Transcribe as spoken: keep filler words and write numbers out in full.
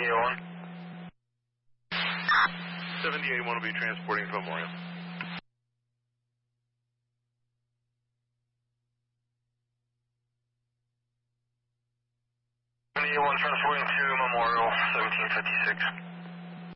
seventy-eight one. seventy-eight one will be transporting to Memorial. seventy-eight one transporting to Memorial, seventeen fifty-six.